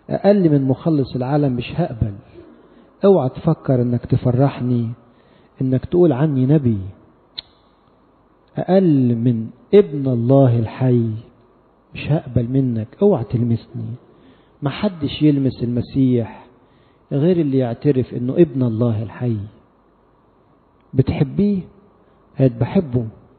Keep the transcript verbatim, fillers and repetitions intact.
أقل من مخلص العالم مش هقبل. اوعى تفكر انك تفرحني انك تقول عني نبي. أقل من ابن الله الحي مش هقبل منك. اوعى تلمسني. ما حدش يلمس المسيح غير اللي يعترف انه ابن الله الحي. بتحبيه؟ هاد بحبه.